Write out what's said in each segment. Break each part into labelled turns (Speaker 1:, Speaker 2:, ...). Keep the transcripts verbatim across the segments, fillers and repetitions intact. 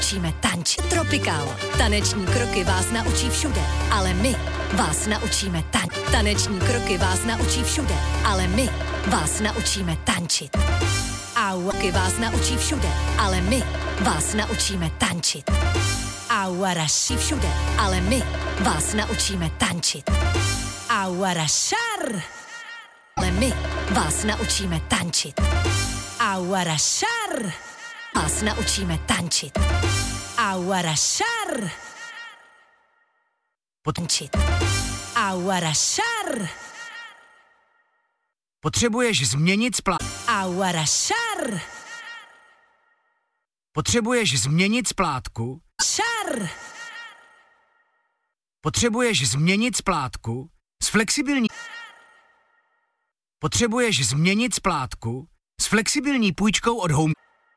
Speaker 1: naučíme tančit. Tropikál. Taneční kroky vás naučí všude, ale my vás naučíme tančit. Taneční kroky vás naučí všude, ale my vás naučíme tančit. Auaky vás naučí všude, ale my vás naučíme tančit. Auaraši všude, ale my vás naučíme tančit. Auarašar, ale my vás naučíme tančit. Auarašar, vás naučíme tančit. Auarašar, potančit. Auarašar.
Speaker 2: Potřebuješ změnit splátku.
Speaker 1: Auarašar.
Speaker 2: Potřebuješ změnit splátku.
Speaker 1: Šar.
Speaker 2: Potřebuješ změnit splátku s flexibilní. Potřebuješ změnit splátku s flexibilní půjčkou od Home.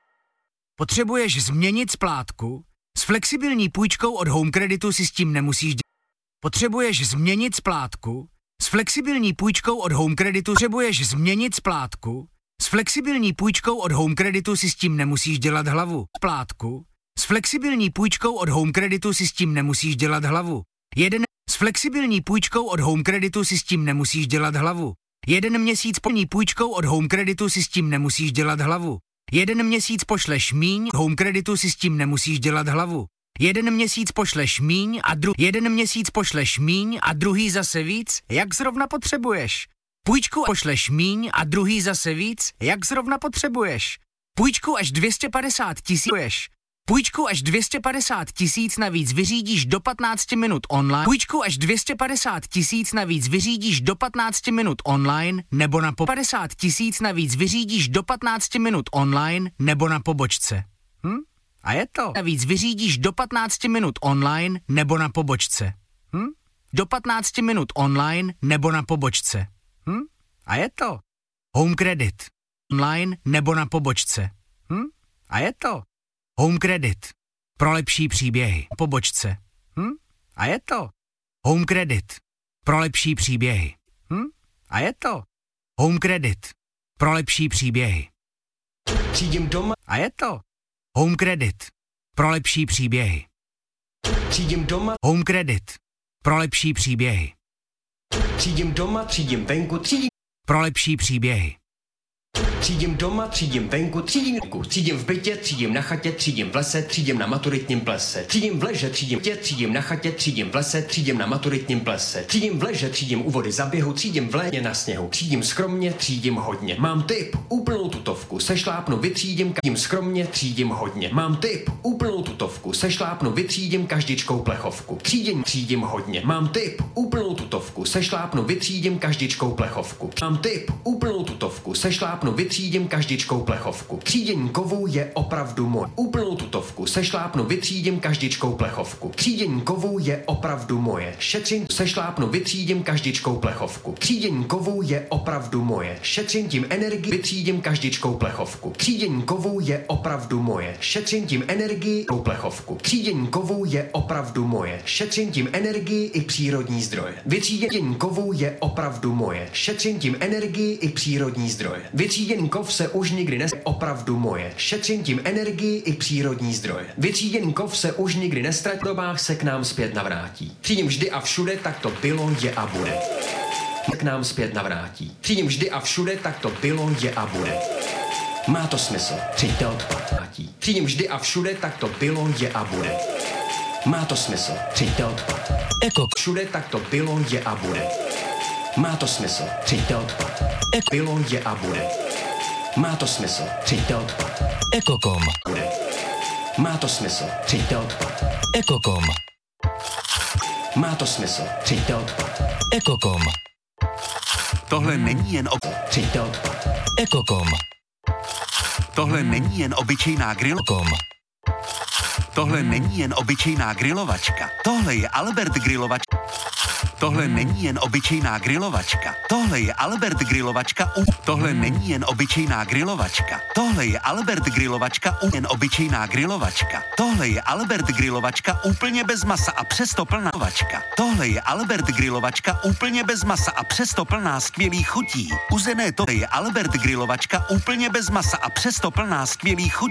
Speaker 2: Potřebuješ změnit splátku s flexibilní půjčkou od Home Creditu, si s tím nemusíš dělat. Potřebuješ změnit splátku s flexibilní půjčkou od Home Creditu. Potřebuješ změnit splátku s flexibilní půjčkou od Home Creditu, si s tím nemusíš dělat hlavu. Splátku s flexibilní půjčkou od Home Creditu, si s tím nemusíš dělat hlavu. Jeden s flexibilní půjčkou od Home Creditu, si s tím nemusíš dělat hlavu. Jeden měsíc plní půjčkou od Home Creditu, si s tím nemusíš dělat hlavu. Jeden měsíc pošleš míň, Home Creditu, si s tím nemusíš dělat hlavu. Jeden měsíc pošleš míň a dru... Jeden měsíc pošleš míň a druhý zase víc, jak zrovna potřebuješ. Půjčku pošleš míň a druhý zase víc, jak zrovna potřebuješ. Půjčku až dvě stě padesát tisíc. Půjčku až dvě stě padesát tisíc navíc vyřídíš do patnácti minut online. Půjčku až dvě stě padesát tisíc navíc vyřídíš do patnácti minut online nebo na po padesát tisíc navíc vyřídíš do patnácti minut online nebo na pobočce. Hm? A je to. Navíc vyřídíš do patnácti minut online nebo na pobočce. Hm? Do patnácti minut online nebo na pobočce. Hm? A je to. Home Credit. Online nebo na pobočce. Hm? A je to. Home Credit. Pro lepší příběhy. Pobočce. Hm? A je to. Home Credit. Pro lepší příběhy. Hm? A je to. Home Credit. Pro lepší příběhy.
Speaker 3: Třídím doma.
Speaker 2: A je to. Home Credit. Pro lepší příběhy.
Speaker 3: Třídím doma.
Speaker 2: Home Credit. Pro lepší příběhy.
Speaker 3: Třídím doma, třídím venku, třídím.
Speaker 2: Pro lepší příběhy.
Speaker 3: Třídím doma, třídím venku, třídím venku, třídím v bytě, třídím na chatě, třídím v lese, třídím na maturitním plese. Třídím v leže, třídím v bytě, třídím na chatě, třídím v lese, třídím na maturitním plese. Třídím v leže, třídím u vody za běhu, třídím v léně na sněhu, třídím skromně, třídím hodně. Mám tip, úplnou tutovku, sešlápnu, vytřídím, třídím skromně, třídím hodně. Mám tip, úplnou tutovku, sešlápnu, vytřídím každičkou plechovku. Třídím, třídím hodně. Mám tip, úplnou tutovku, sešlápnu, vytřídím každičkou plechovku. Mám tip, úplnou tutovku, sešlápnu, vytřídím Vytřídím každičkou plechovku. Třídění kovů je opravdu moje. Úplnou tutovku sešlápnu, vytřídím každičkou plechovku. Třídění kovů je opravdu moje. Šetřím, sešlápnu, vytřídím každičkou plechovku. Třídění kovů je opravdu moje. Šetřím tím energii, vytřídím každičkou plechovku. Třídění kovů je opravdu moje. Šetřím tím energii i plechovku. Třídění kovů je opravdu moje. Šetřím tím energii i přírodní zdroje. Vytřídění kovů je opravdu moje. Šetřím tím energii i přírodní zdroje. Vytříděný kov se už nikdy nes... opravdu moje. Šetřím tím energii i přírodní zdroje. Vytříděný kov se už nikdy nestratí, v dobách se k nám zpět navrátí. Třídím vždy a všude, tak to bylo, je a bude. K nám zpět navrátí. Třídím vždy a všude, tak to bylo, je a bude. Má to smysl. Přijďte odpad. Třídím vždy a všude, tak to bylo, je a bude. Má to smysl. Přijďte odpad.
Speaker 2: Eko.
Speaker 3: Všude, tak to bylo, je a bude. Má to smysl. Přijďte odpad. Eko. Bylo, je a bude. Má to smysl. Přijďte odpad.
Speaker 2: Ekokom.
Speaker 3: Bude. Má to smysl. Přijďte odpad.
Speaker 2: Ekokom.
Speaker 3: Má to smysl. Přijďte odpad.
Speaker 2: Ekokom.
Speaker 4: Tohle není jen o...
Speaker 3: Přijďte odpad.
Speaker 2: Ekokom.
Speaker 4: Tohle není jen obyčejná grilokom. Tohle není jen obyčejná grilovačka. Tohle je Albert grilovačka. Tohle není jen obyčejná grilovačka. Tohle je Albert grilovačka u... Tohle není jen obyčejná grilovačka. Tohle je Albert grilovačka u... Jen obyčejná grilovačka. Tohle je Albert grilovačka úplně bez masa a přesto plná vačka. Tohle je Albert grilovačka úplně bez masa a přesto plná skvělých chutí. Uzené, tohle je Albert grilovačka úplně bez masa a přesto plná skvělých chutí.